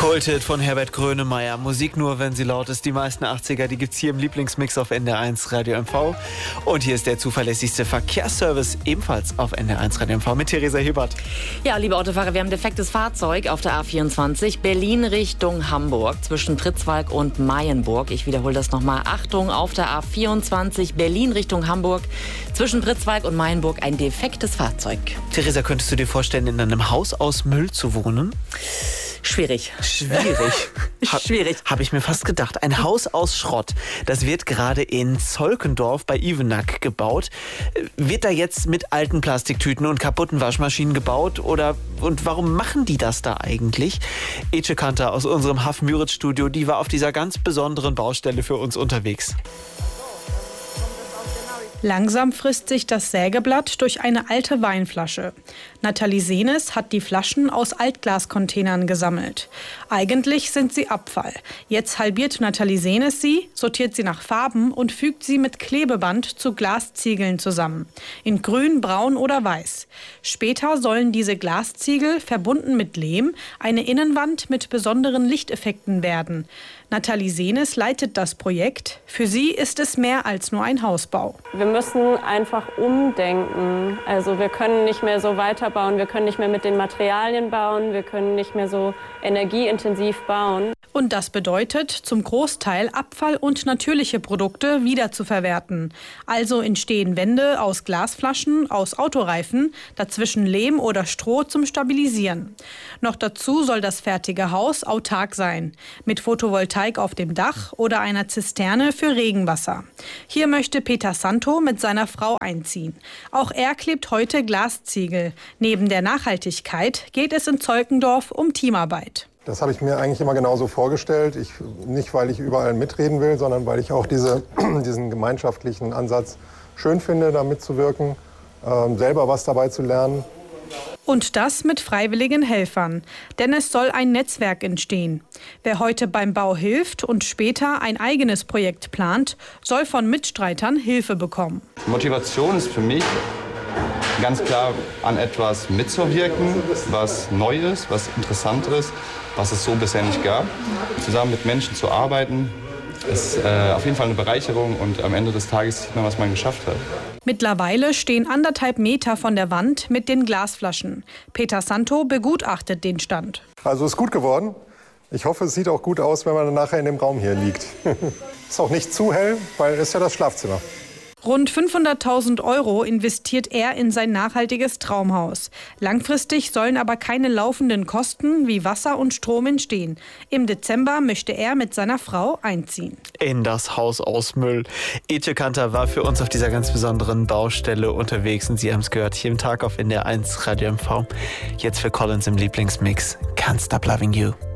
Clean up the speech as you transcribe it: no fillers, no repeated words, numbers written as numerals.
Kulthit von Herbert Grönemeyer. Musik nur, wenn sie laut ist. Die meisten 80er, die gibt's hier im Lieblingsmix auf NDR1 Radio MV. Und hier ist der zuverlässigste Verkehrsservice ebenfalls auf NDR1 Radio MV mit Theresa Hebert. Ja, liebe Autofahrer, wir haben ein defektes Fahrzeug auf der A24 Berlin Richtung Hamburg zwischen Pritzwalk und Mayenburg. Ich wiederhole das nochmal. Achtung, auf der A24 Berlin Richtung Hamburg zwischen Pritzwalk und Mayenburg ein defektes Fahrzeug. Theresa, könntest du dir vorstellen, in einem Haus aus Müll zu wohnen? Schwierig. Schwierig. Habe ich mir fast gedacht. Ein Haus aus Schrott. Das wird gerade in Zolkendorf bei Ivenack gebaut. Wird da jetzt mit alten Plastiktüten und kaputten Waschmaschinen gebaut? Und warum machen die das da eigentlich? Ece Kanter aus unserem Haff Müritz Studio, die war auf dieser ganz besonderen Baustelle für uns unterwegs. Langsam frisst sich das Sägeblatt durch eine alte Weinflasche. Nathalie Senes hat die Flaschen aus Altglascontainern gesammelt. Eigentlich sind sie Abfall. Jetzt halbiert Nathalie Senes sie, sortiert sie nach Farben und fügt sie mit Klebeband zu Glasziegeln zusammen. In grün, braun oder weiß. Später sollen diese Glasziegel, verbunden mit Lehm, eine Innenwand mit besonderen Lichteffekten werden. Nathalie Senes leitet das Projekt. Für sie ist es mehr als nur ein Hausbau. Wir müssen einfach umdenken. Also wir können nicht mehr so weiterbauen, wir können nicht mehr mit den Materialien bauen, wir können nicht mehr so energieintensiv bauen. Und das bedeutet, zum Großteil Abfall und natürliche Produkte wiederzuverwerten. Also entstehen Wände aus Glasflaschen, aus Autoreifen, dazwischen Lehm oder Stroh zum Stabilisieren. Noch dazu soll das fertige Haus autark sein, mit Photovoltaik auf dem Dach oder einer Zisterne für Regenwasser. Hier möchte Peter Santo mit seiner Frau einziehen. Auch er klebt heute Glasziegel. Neben der Nachhaltigkeit geht es in Zolkendorf um Teamarbeit. Das habe ich mir eigentlich immer genauso vorgestellt. Nicht, weil ich überall mitreden will, sondern weil ich auch diesen gemeinschaftlichen Ansatz schön finde, da mitzuwirken, selber was dabei zu lernen. Und das mit freiwilligen Helfern. Denn es soll ein Netzwerk entstehen. Wer heute beim Bau hilft und später ein eigenes Projekt plant, soll von Mitstreitern Hilfe bekommen. Motivation ist für mich ganz klar, an etwas mitzuwirken, was neu ist, was interessant ist, was es so bisher nicht gab. Zusammen mit Menschen zu arbeiten, ist auf jeden Fall eine Bereicherung und am Ende des Tages sieht man, was man geschafft hat. Mittlerweile stehen 1,5 Meter von der Wand mit den Glasflaschen. Peter Santo begutachtet den Stand. Also ist gut geworden. Ich hoffe, es sieht auch gut aus, wenn man dann nachher in dem Raum hier liegt. Ist auch nicht zu hell, weil es ist ja das Schlafzimmer. Rund 500.000 € investiert er in sein nachhaltiges Traumhaus. Langfristig sollen aber keine laufenden Kosten wie Wasser und Strom entstehen. Im Dezember möchte er mit seiner Frau einziehen. In das Haus aus Müll. Ece Kanter war für uns auf dieser ganz besonderen Baustelle unterwegs und Sie haben es gehört, hier im Tag auf NDR1 Radio MV. Jetzt für Collins im Lieblingsmix, Can't Stop Loving You.